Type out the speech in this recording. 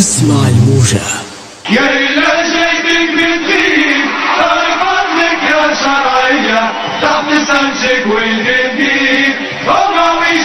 اسمع الموجة. يا إلى جيتك بالدين، طالب فضلك يا شرعية، تحت سمسك والدين.